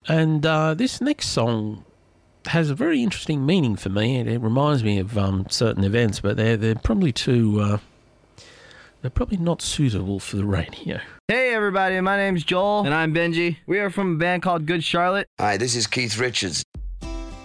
And this next song has a very interesting meaning for me, and it reminds me of certain events, but they're probably too... they're probably not suitable for the radio. Hey everybody, my name's Joel. And I'm Benji. We are from a band called Good Charlotte. Hi, this is Keith Richards.